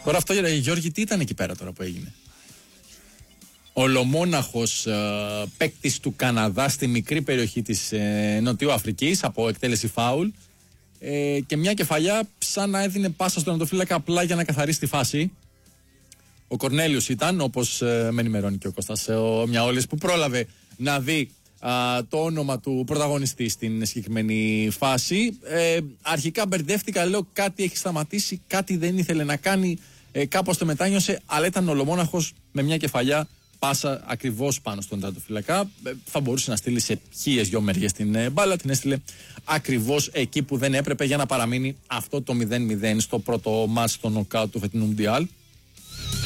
Τώρα αυτό, Γιώργη, τι ήταν εκεί πέρα τώρα που έγινε? Ολομόναχος παίκτης του Καναδά στη μικρή περιοχή της Νοτιού Αφρικής από εκτέλεση φάουλ και μια κεφαλιά σαν να έδινε πάσα στον τερματοφύλακα απλά για να καθαρίσει τη φάση. Ο Κορνέλιος ήταν, όπως με ενημερώνει και ο Κώστας ο Μιαόλης, που πρόλαβε να δει το όνομα του πρωταγωνιστή στην συγκεκριμένη φάση. Αρχικά μπερδεύτηκα, λέω κάτι έχει σταματήσει, κάτι δεν ήθελε να κάνει, κάπως το μετάνιωσε, αλλά ήταν ολομόναχος με μια κεφαλιά πάσα ακριβώς πάνω στον τερματοφύλακα. Θα μπορούσε να στείλει σε 1.002 μεριές την μπάλα, την έστειλε ακριβώς εκεί που δεν έπρεπε για να παραμείνει αυτό το 0-0 στο πρώτο μάτς στο νοκάουτ του φετινού Μουντιάλ.